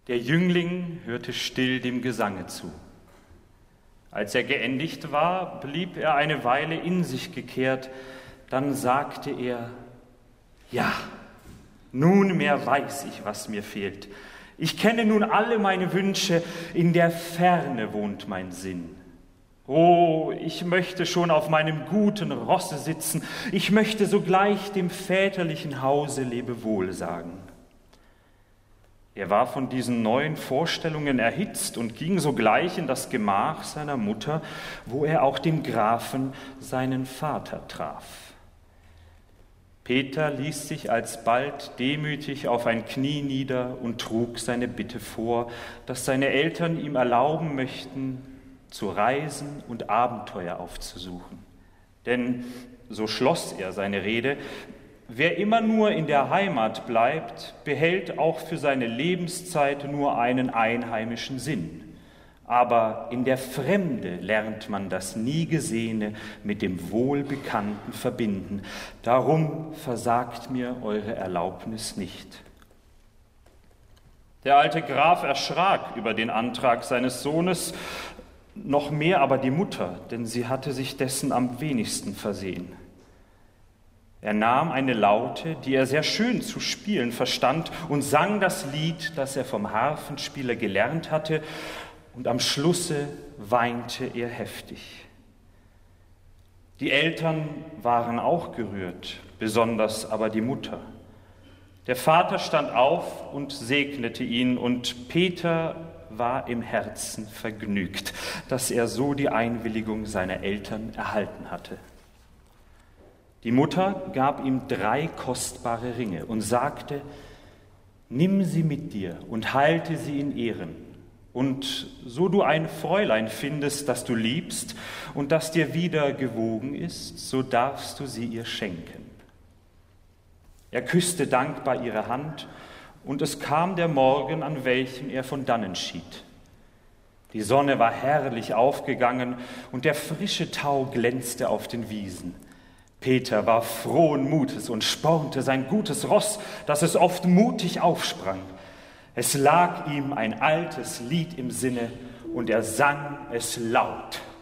Der Jüngling hörte still dem Gesange zu. Als er geendigt war, blieb er eine Weile in sich gekehrt. Dann sagte er: Ja, nunmehr weiß ich, was mir fehlt. Ich kenne nun alle meine Wünsche, in der Ferne wohnt mein Sinn. Oh, ich möchte schon auf meinem guten Rosse sitzen, ich möchte sogleich dem väterlichen Hause Lebewohl sagen. Er war von diesen neuen Vorstellungen erhitzt und ging sogleich in das Gemach seiner Mutter, wo er auch den Grafen, seinen Vater, traf. Peter ließ sich alsbald demütig auf ein Knie nieder und trug seine Bitte vor, dass seine Eltern ihm erlauben möchten, zu reisen und Abenteuer aufzusuchen. Denn, so schloss er seine Rede, wer immer nur in der Heimat bleibt, behält auch für seine Lebenszeit nur einen einheimischen Sinn. Aber in der Fremde lernt man das nie Gesehene mit dem Wohlbekannten verbinden. Darum versagt mir eure Erlaubnis nicht. Der alte Graf erschrak über den Antrag seines Sohnes, noch mehr aber die Mutter, denn sie hatte sich dessen am wenigsten versehen. Er nahm eine Laute, die er sehr schön zu spielen verstand, und sang das Lied, das er vom Harfenspieler gelernt hatte, und am Schlusse weinte er heftig. Die Eltern waren auch gerührt, besonders aber die Mutter. Der Vater stand auf und segnete ihn, und Peter war im Herzen vergnügt, dass er so die Einwilligung seiner Eltern erhalten hatte. Die Mutter gab ihm 3 kostbare Ringe und sagte: Nimm sie mit dir und halte sie in Ehren. Und so du ein Fräulein findest, das du liebst und das dir wieder gewogen ist, so darfst du sie ihr schenken. Er küsste dankbar ihre Hand, und es kam der Morgen, an welchem er von dannen schied. Die Sonne war herrlich aufgegangen, und der frische Tau glänzte auf den Wiesen. Peter war frohen Mutes und spornte sein gutes Ross, dass es oft mutig aufsprang. Es lag ihm ein altes Lied im Sinne, und er sang es laut.